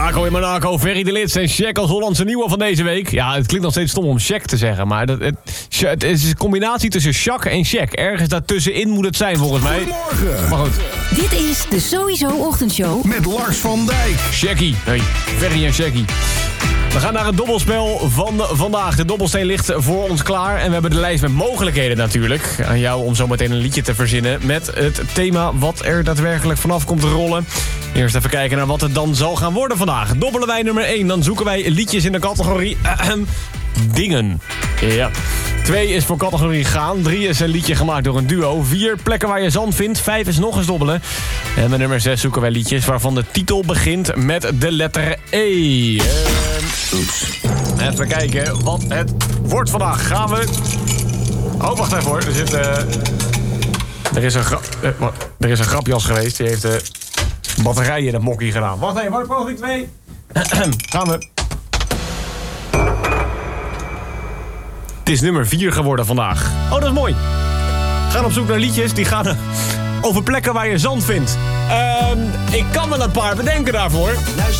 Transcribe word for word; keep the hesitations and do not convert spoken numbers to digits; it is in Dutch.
Marco in Monaco, Ferry de Lits en Shaq als Hollandse nieuwe van deze week. Ja, het klinkt nog steeds stom om Shaq te zeggen, maar dat, het, het is een combinatie tussen Shaq en Shaq. Ergens daartussenin moet het zijn, volgens mij. Goedemorgen. Maar goed. Dit is de Sowieso Ochtendshow. Met Lars van Dijk. Shaqie. Hey, Ferry en Shaqie. We gaan naar het dobbelspel van vandaag. De dobbelsteen ligt voor ons klaar. En we hebben de lijst met mogelijkheden natuurlijk. Aan jou om zo meteen een liedje te verzinnen met het thema wat er daadwerkelijk vanaf komt te rollen. Eerst even kijken naar wat het dan zal gaan worden vandaag. Dobbelen wij nummer één, dan zoeken wij liedjes in de categorie uh, dingen. Ja. Twee is voor categorie gaan. Drie is een liedje gemaakt door een duo. Vier plekken waar je zand vindt. Vijf is nog eens dobbelen. En met nummer zes zoeken wij liedjes waarvan de titel begint met de letter E. Uh, Oeps. Even kijken wat het wordt vandaag. Gaan we... Oh, wacht even hoor. Er, zit, uh... er, is, een gra... uh, er is een grapjas geweest. Die heeft de uh, batterijen in het mokkie gedaan. Wacht even, wat poging twee? Gaan we... Het is nummer vier geworden vandaag. Oh, dat is mooi. Gaan op zoek naar liedjes die gaan over plekken waar je zand vindt. Uh, ik kan wel een paar bedenken daarvoor.